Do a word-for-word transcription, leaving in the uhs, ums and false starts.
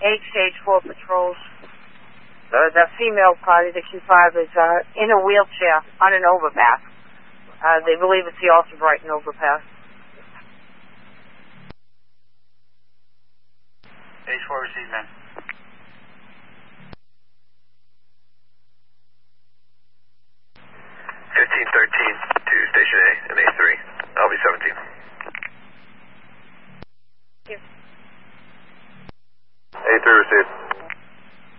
eight stage four patrols. Uh, the female party, the Q five, is uh, in a wheelchair on an overpass. Uh, they believe it's the Alta Brighton overpass. Stage four received, man.